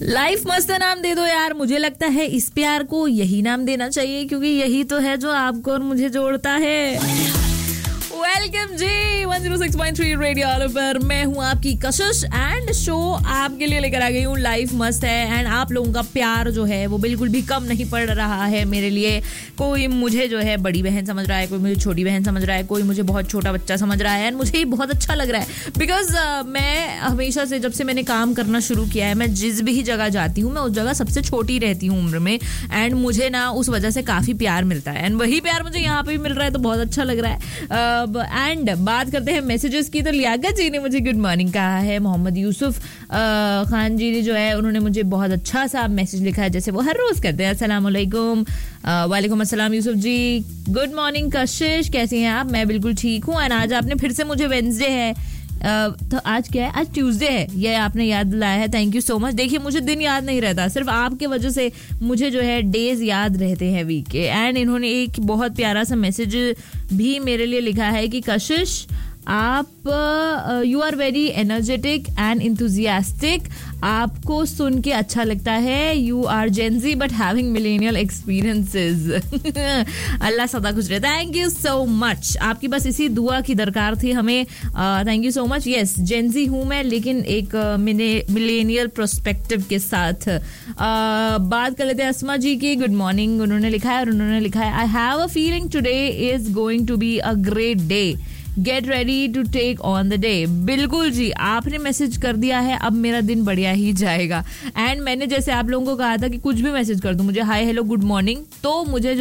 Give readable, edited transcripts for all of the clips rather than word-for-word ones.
Life मस्त है नाम दे दो यार. मुझे लगता है इस प्यार को यही नाम देना चाहिए, क्योंकि यही तो है जो आपको और मुझे जोड़ता है. वेलकम जी 106.3 रेडियो ऑल पर. मैं हूँ आपकी कशिश एंड शो आपके लिए लेकर आ गई हूँ लाइफ मस्त है. एंड आप लोगों का प्यार जो है वो बिल्कुल भी कम नहीं पड़ रहा है मेरे लिए. कोई मुझे जो है बड़ी बहन समझ रहा है, कोई मुझे छोटी बहन समझ रहा है, कोई मुझे बहुत छोटा बच्चा समझ रहा है. एंड मुझे ये बहुत अच्छा लग रहा है बिकॉज मैं हमेशा से, जब से मैंने काम करना शुरू किया है, मैं जिस भी जगह जाती हूँ मैं उस जगह सबसे छोटी रहती हूँ उम्र में. एंड मुझे ना उस वजह से काफ़ी प्यार मिलता है. एंड वही प्यार मुझे यहाँ पे भी मिल रहा है तो बहुत अच्छा लग रहा है. एंड बात करते हैं मैसेजेस की, तो लियाकत जी ने मुझे गुड मॉर्निंग कहा है. मोहम्मद यूसुफ खान जी ने जो है उन्होंने मुझे बहुत अच्छा सा मैसेज लिखा है, जैसे वो हर रोज करते हैं. अस्सलाम वालेकुम. वालेकुम अस्सलाम यूसुफ जी. गुड मॉर्निंग कशिश, कैसी हैं आप? मैं बिल्कुल ठीक हूँ. एंड आज आपने फिर से मुझे वेडनेसडे है, तो आज क्या है? आज ट्यूसडे है, ये आपने याद दिलाया है. Thank you so much. देखिए मुझे दिन याद नहीं रहता, सिर्फ आपके वजह से मुझे जो है डेज याद रहते हैं वीक के. एंड इन्होंने एक बहुत प्यारा सा मैसेज भी मेरे लिए लिखा है कि कशिश आप you are very energetic and enthusiastic. आपको सुन के अच्छा लगता है. You are Gen Z but having millennial experiences. अल्लाह सदा खुश रहे. Thank you so much. आपकी बस इसी दुआ की दरकार थी हमें. Thank you so much. Yes, Gen Z हूँ मैं, लेकिन एक मिलेनियल प्रोस्पेक्टिव के साथ. बात कर लेते हैं अस्मा जी की. गुड मॉर्निंग उन्होंने लिखा है, और उन्होंने लिखा है I have a feeling today is going to be a great day. Get ready to take on the day. बिल्कुल जी, आपने मैसेज कर दिया है, अब मेरा दिन बढ़िया ही जाएगा. एंड मैंने जैसे आप लोगों को कहा था कि कुछ भी मैसेज कर दूं मुझे हाय हेलो गुड मॉर्निंग, तो मुझे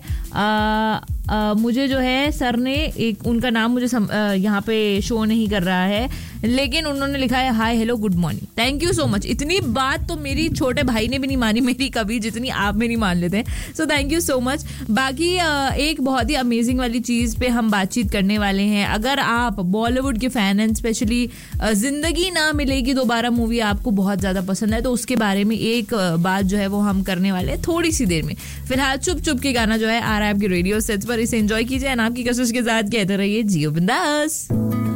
जो है सर ने एक उनका नाम मुझे यहाँ पे शो नहीं कर रहा है, लेकिन उन्होंने लिखा है hi hello good morning. Thank you so much. इतनी बात तो मेरी छोटे भाई ने भी नहीं मानी मेरी कभी, जितनी आप मेरी मान लेते हैं. So thank you so much. बाकी एक बहुत ही अमेजिंग वाली चीज़ पे हम बातचीत करने वाले हैं. अगर आप बॉलीवुड के फैन हैं, स्पेशली जिंदगी ना मिलेगी दोबारा मूवी आपको बहुत ज़्यादा पसंद है, तो उसके बारे में एक बात जो है वो हम करने वाले हैं थोड़ी सी देर में. फिलहाल चुप चुप के गाना जो है आ रहा है आपके रेडियो सेट्स पर, इसे एंजॉय कीजिए. आपकी कोशिश के साथ कहते रहिए जियो बिंदास.